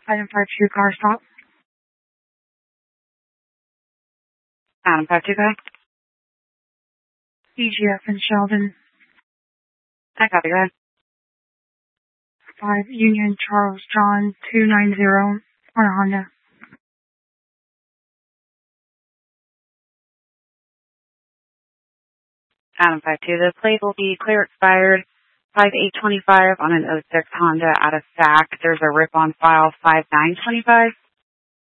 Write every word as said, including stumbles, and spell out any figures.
Item five two, car stop. Adam five two guy. E G F in Sheldon. I copy, go ahead. five Union Charles John two nine zero on a Honda. Adam five two, the plate will be clear expired five eight twenty-five on an oh six Honda out of S A C. There's a rip on file five nine twenty-five.